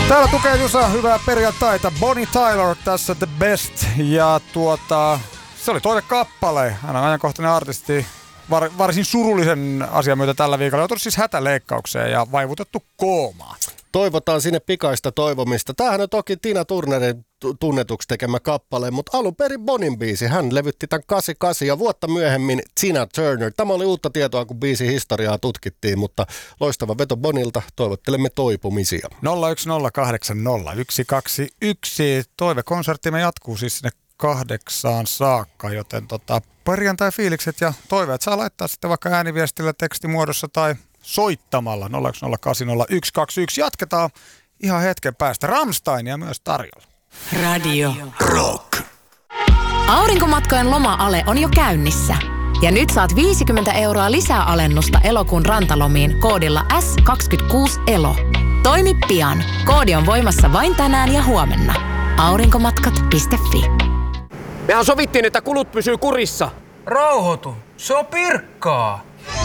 Täällä tukee Jusa, hyvää perjantaita. Bonnie Tyler tässä The Best. Ja se oli toivekappale. Hän on ajankohtainen artisti. Varsin surullisen asian myötä tällä viikolla. Joutunut siis hätäleikkaukseen ja vaivutettu koomaan. Toivotaan sinne pikaista toivomista. Tämähän on toki Tina Turnerin tunnetuksi tekemä kappale, mutta alun perin Bonin biisi. Hän levytti tämän 88 ja vuotta myöhemmin Tina Turner. Tämä oli uutta tietoa, kun biisin historiaa tutkittiin, mutta loistava veto Bonilta. Toivottelemme toipumisia. 010800121. Toivekonserttimme jatkuu siis sinne 8 saakka, joten perjantai-fiilikset ja toiveet saa laittaa sitten vaikka ääniviestillä tekstimuodossa tai soittamalla 010800121. Jatketaan ihan hetken päästä. Rammsteinia myös tarjolla. Radio Rock. Aurinkomatkojen loma-ale on jo käynnissä. Ja nyt saat 50 € lisää alennusta elokuun rantalomiin koodilla S26ELO. Toimi pian. Koodi on voimassa vain tänään ja huomenna. Aurinkomatkat.fi. Mehän sovittiin, että kulut pysyy kurissa. Rauhoitu. Se on Pirkkaa.